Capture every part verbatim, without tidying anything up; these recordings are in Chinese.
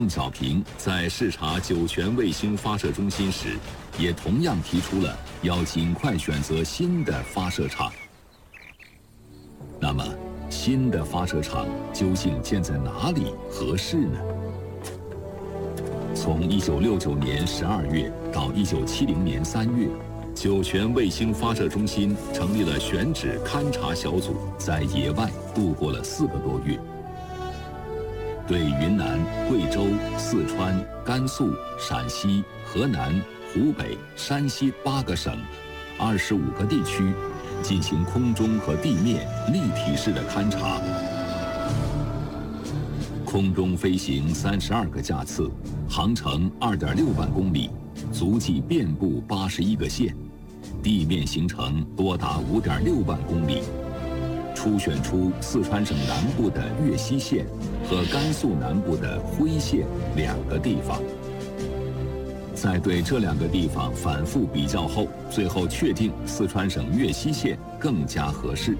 邓小平在视察酒泉卫星发射中心时，也同样提出了要尽快选择新的发射场。那么，新的发射场究竟建在哪里合适呢？从一九六九年十二月到一九七零年三月，酒泉卫星发射中心成立了选址勘察小组，在野外度过了四个多月，对云南、贵州、四川、甘肃、陕西、河南、湖北、山西八个省、二十五个地区进行空中和地面立体式的勘察。空中飞行三十二个架次，航程二点六万公里，足迹遍布八十一个县，地面行程多达五点六万公里。初选出四川省南部的岳西县和甘肃南部的徽县两个地方。在对这两个地方反复比较后，最后确定四川省岳西县更加合适。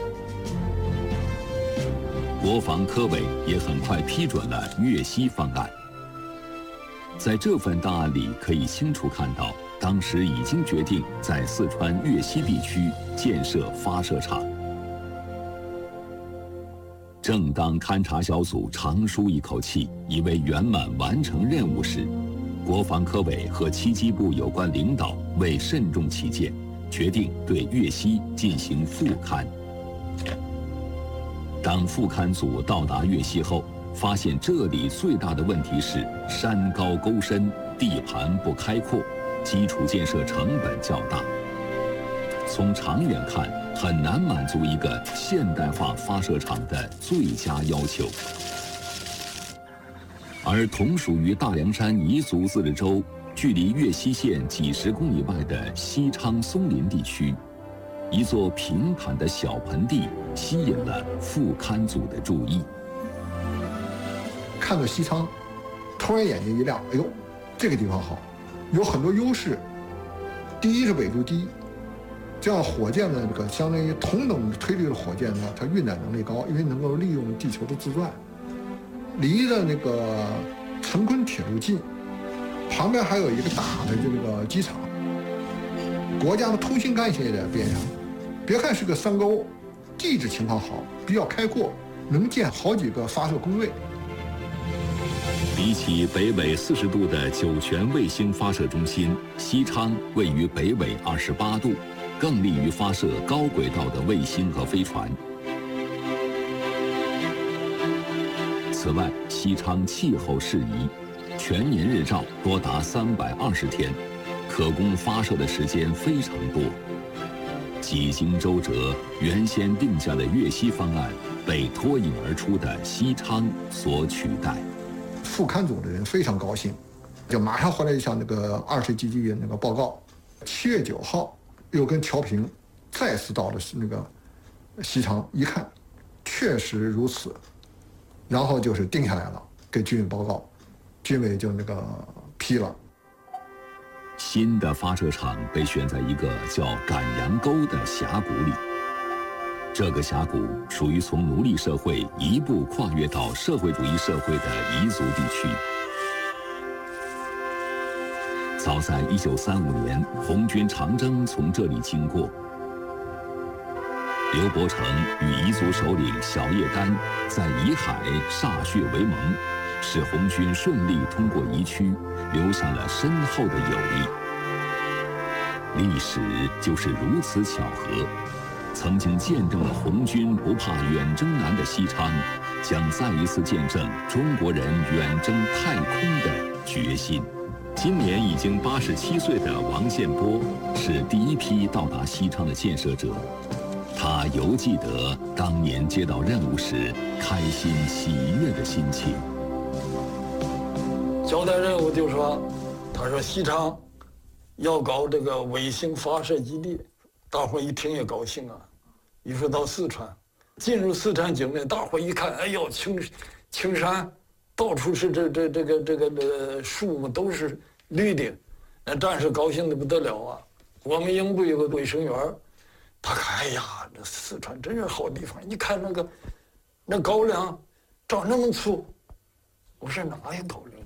国防科委也很快批准了岳西方案。在这份档案里可以清楚看到，当时已经决定在四川岳西地区建设发射场。正当勘察小组长舒一口气，以为圆满完成任务时，国防科委和七机部有关领导为慎重起见，决定对岳西进行复勘。当复勘组到达岳西后，发现这里最大的问题是山高沟深，地盘不开阔，基础建设成本较大，从长远看很难满足一个现代化发射场的最佳要求。而同属于大凉山彝族自治州，距离岳西县几十公里外的西昌松林地区，一座平坦的小盆地吸引了复勘组的注意。 看到西昌，突然眼睛一亮，哎呦，这个地方好，有很多优势。第一是纬度低，这样火箭的这个相当于同等推力的火箭呢，它运载能力高，因为能够利用地球的自转。离着那个成昆铁路近，旁边还有一个大的这个机场，国家的通信干线也在边上。别看是个山沟，地质情况好，比较开阔，能建好几个发射工位。 比起北纬四十度的酒泉卫星发射中心，西昌位于北纬二十八度，更利于发射高轨道的卫星和飞船。此外，西昌气候适宜，全年日照多达三百二十天，可供发射的时间非常多。几经周折，原先定下的岳西方案被脱颖而出的西昌所取代。 复勘组的人非常高兴，就马上回来一项那个二十几级那个报告。七月九号，又跟乔平再次到了那个西昌，一看，确实如此。然后就是定下来了，给军委报告，军委就那个批了。 新的发射场被选在一个叫赶羊沟的峡谷里。这个峡谷属于从奴隶社会一步跨越到社会主义社会的彝族地区。早在一九三五年，红军长征从这里经过。刘伯承与彝族首领小叶丹在彝海歃血为盟，使红军顺利通过彝区，留下了深厚的友谊。历史就是如此巧合，曾经见证了红军不怕远征难的西昌，将再一次见证中国人远征太空的决心。今年已经八十七岁的王建波是第一批到达西昌的建设者。他犹记得当年接到任务时开心喜悦的心情。 交代任务就说，他说西昌要搞这个卫星发射基地，大伙一听也高兴啊。一说到四川，进入四川境内，大伙一看，哎呦，青青山，到处是这这这个这个这树木都是绿的，那战士高兴的不得了啊。我们营部有个卫生员，他看，哎呀，这四川真是好地方。你看那个，那高粱长那么粗， 我说哪有考虑？